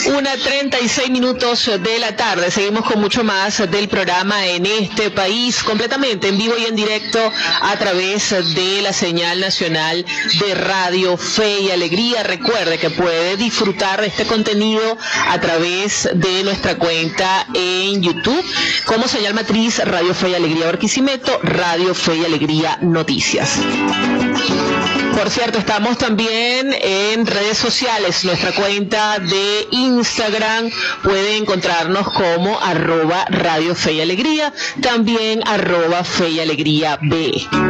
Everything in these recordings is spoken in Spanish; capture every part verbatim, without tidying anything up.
Una treinta y seis minutos de la tarde. Seguimos con mucho más del programa En este País, completamente en vivo y en directo a través de la señal nacional de Radio Fe y Alegría. Recuerde que puede disfrutar de este contenido a través de nuestra cuenta en YouTube como señal matriz Radio Fe y Alegría Barquisimeto, Radio Fe y Alegría Noticias. Por cierto, estamos también en redes sociales. Nuestra cuenta de Instagram puede encontrarnos como arroba Radio Fe y Alegría, también arroba Fe y Alegría B.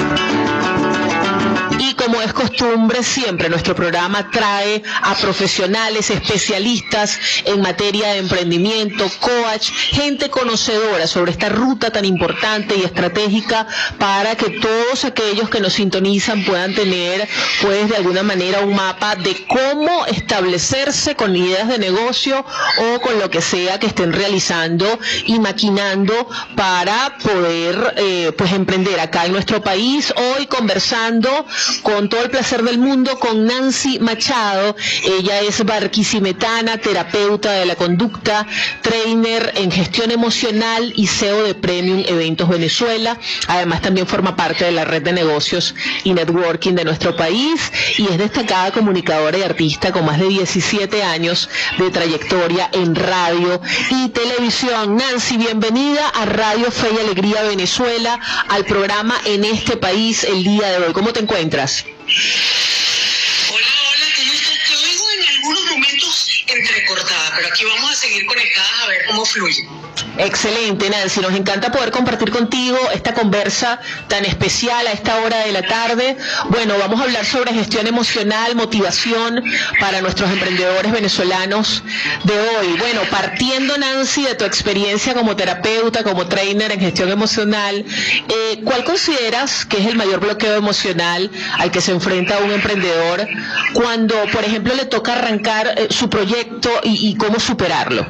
Y como es costumbre, siempre nuestro programa trae a profesionales, especialistas en materia de emprendimiento, coach, gente conocedora sobre esta ruta tan importante y estratégica para que todos aquellos que nos sintonizan puedan tener, pues, de alguna manera un mapa de cómo establecerse con ideas de negocio o con lo que sea que estén realizando y maquinando para poder, eh, pues, emprender acá en nuestro país. Hoy conversando con todo el placer del mundo con Nancy Machado. Ella es barquisimetana, terapeuta de la conducta, trainer en gestión emocional y C E O de Premium Eventos Venezuela. Además también forma parte de la red de negocios y networking de nuestro país y es destacada comunicadora y artista con más de diecisiete años de trayectoria en radio y televisión. Nancy, bienvenida a Radio Fe y Alegría Venezuela, al programa En este País el día de hoy. ¿Cómo te encuentras? Hola, hola, ¿cómo estás? Te oigo en algunos momentos entrecortada, pero aquí vamos a seguir conectadas a ver cómo fluye. Excelente, Nancy, nos encanta poder compartir contigo esta conversa tan especial a esta hora de la tarde. Bueno, vamos a hablar sobre gestión emocional, motivación para nuestros emprendedores venezolanos de hoy. Bueno, partiendo, Nancy, de tu experiencia como terapeuta, como trainer en gestión emocional, eh, ¿cuál consideras que es el mayor bloqueo emocional al que se enfrenta un emprendedor cuando, por ejemplo, le toca arrancar eh, su proyecto y, y cómo superarlo?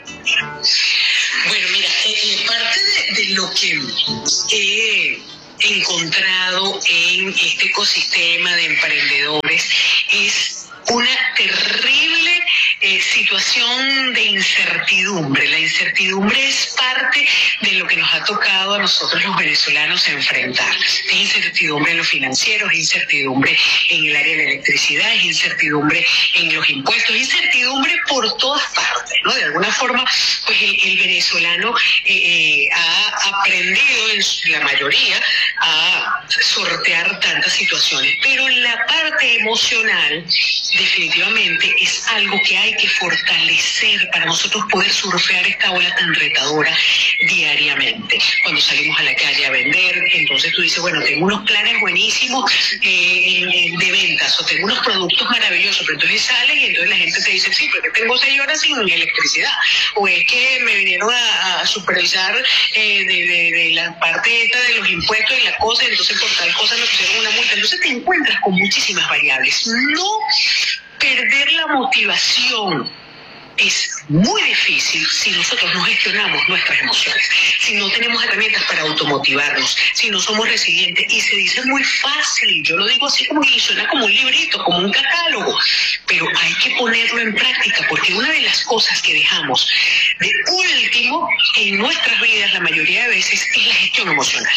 Bueno, mira, eh, parte de, de lo que he encontrado en este ecosistema de emprendedores es una terrible eh, situación de incertidumbre. La incertidumbre es parte de lo que nos ha tocado a nosotros los venezolanos enfrentar. Es incertidumbre en lo financiero, es incertidumbre en el área de la electricidad, es incertidumbre en los impuestos, es incertidumbre por todas partes, ¿no? De alguna forma, pues el, el venezolano eh, eh, ha aprendido en su, la mayoría a sortear tantas situaciones, pero en la parte emocional definitivamente es algo que hay que fortalecer para nosotros poder surfear esta ola tan retadora diariamente. Cuando salimos a la calle a vender, entonces tú dices, bueno, tengo unos planes buenísimos eh, de ventas o tengo unos productos maravillosos, pero entonces sales y entonces la gente te dice, sí, porque tengo seis horas sin electricidad, o es que me vinieron a, a supervisar eh, de, de, de la parte esta de los impuestos y la cosa, y entonces por tal cosa me pusieron una multa. Entonces te encuentras con muchísimas variables. No perder la motivación es muy difícil si nosotros no gestionamos nuestras emociones, si no tenemos herramientas para automotivarnos, si no somos resilientes. Y se dice muy fácil, yo lo digo así como que suena como un librito, como un catálogo, pero hay que ponerlo en práctica, porque una de las cosas que dejamos de último en nuestras vidas la mayoría de veces es la gestión emocional.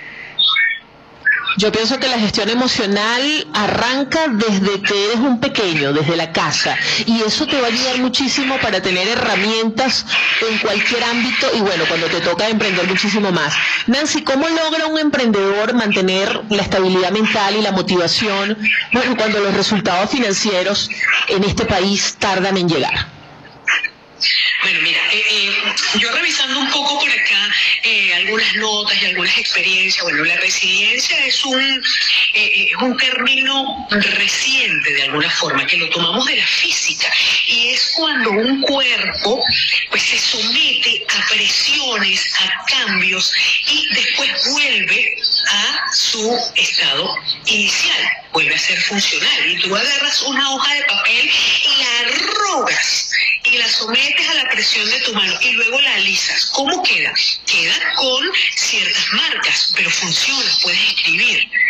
Yo pienso que la gestión emocional arranca desde que eres un pequeño, desde la casa, y eso te va a ayudar muchísimo para tener herramientas en cualquier ámbito y bueno, cuando te toca emprender muchísimo más. Nancy, ¿cómo logra un emprendedor mantener la estabilidad mental y la motivación, bueno, cuando los resultados financieros en este país tardan en llegar? Bueno, mira, eh, eh, yo revisando un poco por acá eh, algunas notas y algunas experiencias, bueno, la resiliencia es un, eh, es un término reciente de alguna forma, que lo tomamos de la física, y es cuando un cuerpo pues se somete a presiones, a cambios, y después vuelve a su estado inicial, vuelve a ser funcional, y tú agarras una hoja de papel y la arrugas y la sometes a la presión de tu mano y luego la alisas. ¿Cómo queda? Queda con ciertas marcas, pero funciona, puedes escribir.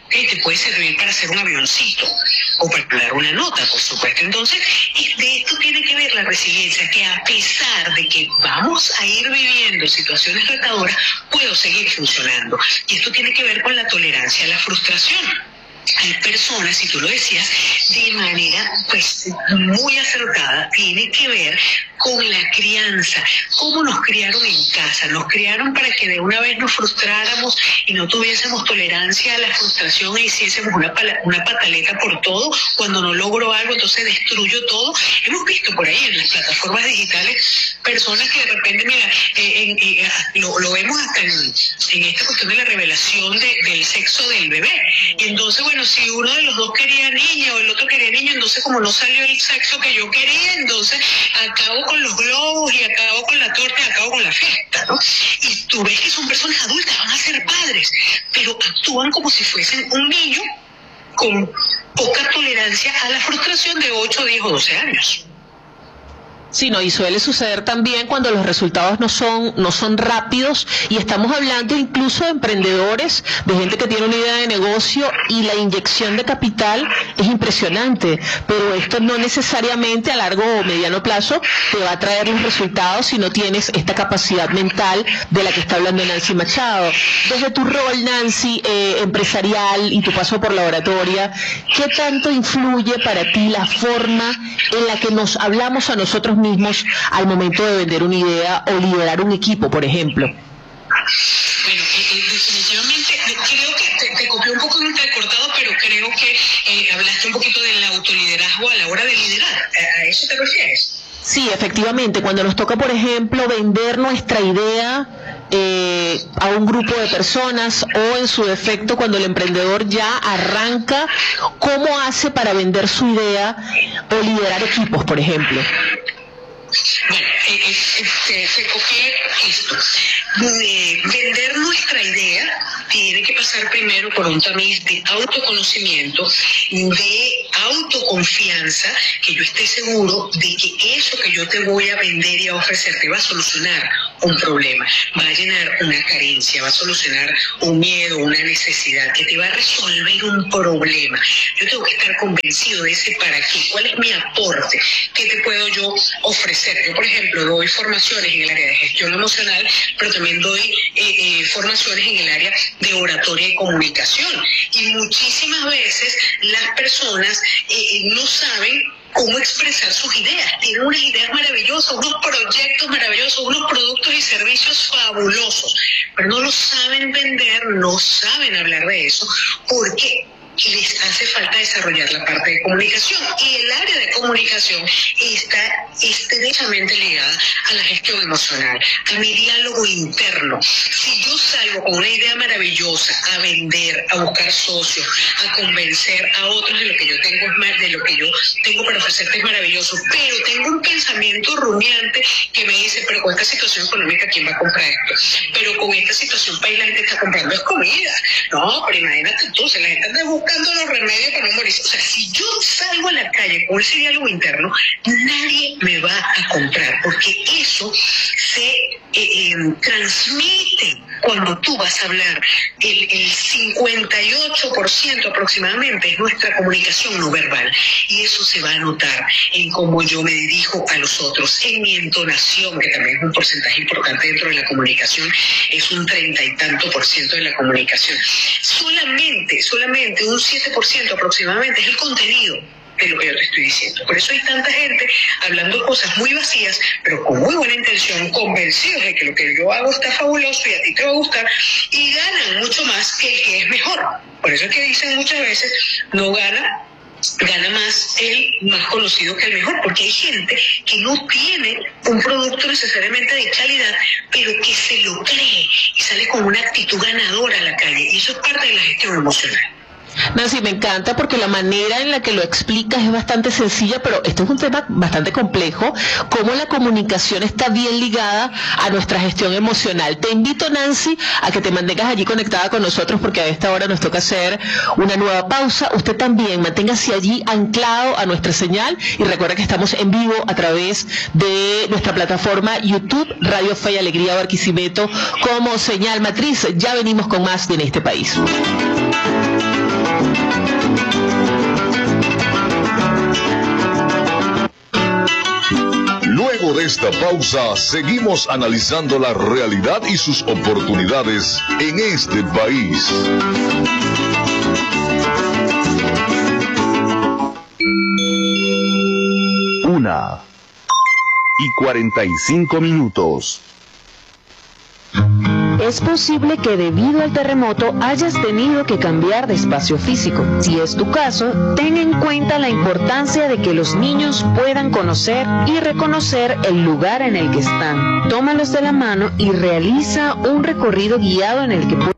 que te puede servir para hacer un avioncito o para dar una nota, por supuesto. Entonces, de esto tiene que ver la resiliencia, que a pesar de que vamos a ir viviendo situaciones retadoras, puedo seguir funcionando. Y esto tiene que ver con la tolerancia a la frustración. Hay personas, y tú lo decías, de manera pues muy acertada, tiene que ver con la crianza, cómo nos criaron en casa. Nos criaron para que de una vez nos frustráramos y no tuviésemos tolerancia a la frustración e hiciésemos una, pala, una pataleta por todo. Cuando no logro algo, entonces destruyo todo. Hemos visto por ahí en las plataformas digitales personas que de repente, mira, eh, en, eh, lo, lo vemos hasta en, en esta cuestión de la revelación de, del sexo del bebé. Y entonces, bueno, si uno de los dos quería niña o el otro quería niño, entonces como no salió el sexo que yo quería, entonces acabo con los globos y acabo con la torta y acabo con la fiesta, ¿no? Y tú ves que son personas adultas, van a ser padres, pero actúan como si fuesen un niño con poca tolerancia a la frustración de ocho, diez o doce años. Sí, no, y suele suceder también cuando los resultados no son no son rápidos, y estamos hablando incluso de emprendedores, de gente que tiene una idea de negocio y la inyección de capital es impresionante, pero esto no necesariamente a largo o mediano plazo te va a traer los resultados si no tienes esta capacidad mental de la que está hablando Nancy Machado. Desde tu rol, Nancy, eh, empresarial y tu paso por la oratoria, ¿qué tanto influye para ti la forma en la que nos hablamos a nosotros mismos mismos al momento de vender una idea o liderar un equipo, por ejemplo? Bueno, eh, eh, definitivamente creo que te, te copié un poco entrecortado, pero creo que eh, hablaste un poquito del autoliderazgo a la hora de liderar. ¿A, a eso te refieres? Sí, efectivamente, cuando nos toca, por ejemplo, vender nuestra idea eh, a un grupo de personas, o en su defecto cuando el emprendedor ya arranca, ¿cómo hace para vender su idea o liderar equipos, por ejemplo? Bueno, eh, eh, te copié esto. De vender nuestra idea tiene que pasar primero por un tamiz de autoconocimiento, de autoconfianza, que yo esté seguro de que eso que yo te voy a vender y a ofrecer te va a solucionar un problema, va a llenar una carencia, va a solucionar un miedo, una necesidad, que te va a resolver un problema. Yo tengo que estar convencido de ese para qué, cuál es mi aporte, qué te puedo yo ofrecer. Yo, por ejemplo, doy formaciones en el área de gestión emocional, pero también doy eh, eh, formaciones en el área de oratoria y comunicación. Y muchísimas veces las personas eh, no saben cómo expresar sus ideas. Tienen unas ideas maravillosas, unos proyectos maravillosos, unos productos y servicios fabulosos, pero no lo saben vender, no saben hablar de eso, porque les hace falta desarrollar la parte de comunicación, y el área de comunicación está estrechamente ligada a la gestión emocional, a mi diálogo interno. Si yo salgo con una idea maravillosa a vender, a buscar socios, a convencer a otros de lo que yo tengo, de lo que yo tengo para ofrecerte es maravilloso, pero tengo un pensamiento rumiante que me dice, pero con esta situación económica, ¿quién va a comprar esto? Pero con esta situación país la gente está comprando es comida. No, pero imagínate tú, si la gente anda buscando los remedios para no morir. O sea, si yo salgo a la calle con ese diálogo interno, nadie me va a comprar, porque eso se eh, eh, transmite cuando tú vas a hablar. El, el cincuenta y ocho por ciento aproximadamente es nuestra comunicación no verbal, y eso se va a notar en cómo yo me dirijo a los otros, en mi entonación, que también es un porcentaje importante dentro de la comunicación, es un treinta y tanto por ciento de la comunicación. Solamente, solamente un siete por ciento aproximadamente es el contenido de lo que yo te estoy diciendo. Por eso hay tanta gente hablando cosas muy vacías, pero con muy buena intención, convencidos de que lo que yo hago está fabuloso y a ti te va a gustar, y ganan mucho más que el que es mejor. Por eso es que dicen muchas veces, no gana, gana más el más conocido que el mejor, porque hay gente que no tiene un producto necesariamente de calidad, pero que se lo cree y sale con una actitud ganadora a la calle, y eso es parte de la gestión emocional. Nancy, me encanta porque la manera en la que lo explicas es bastante sencilla, pero esto es un tema bastante complejo, cómo la comunicación está bien ligada a nuestra gestión emocional. Te invito, Nancy, a que te mantengas allí conectada con nosotros, porque a esta hora nos toca hacer una nueva pausa. Usted también manténgase allí anclado a nuestra señal, y recuerda que estamos en vivo a través de nuestra plataforma YouTube, Radio Fe y Alegría Barquisimeto, como señal matriz. Ya venimos con más de En Este País. Luego de esta pausa, seguimos analizando la realidad y sus oportunidades en este país. Una y cuarenta y cinco minutos. Es posible que debido al terremoto hayas tenido que cambiar de espacio físico. Si es tu caso, ten en cuenta la importancia de que los niños puedan conocer y reconocer el lugar en el que están. Tómalos de la mano y realiza un recorrido guiado en el que